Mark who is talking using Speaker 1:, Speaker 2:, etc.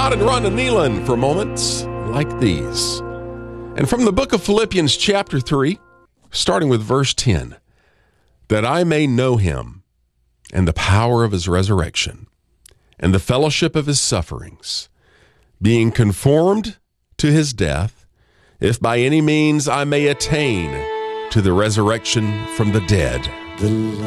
Speaker 1: God and run to kneeling for moments like these. And from the book of Philippians chapter 3, starting with verse 10, that I may know him and the power of his resurrection and the fellowship of his sufferings, being conformed to his death, if by any means I may attain to the resurrection from the dead.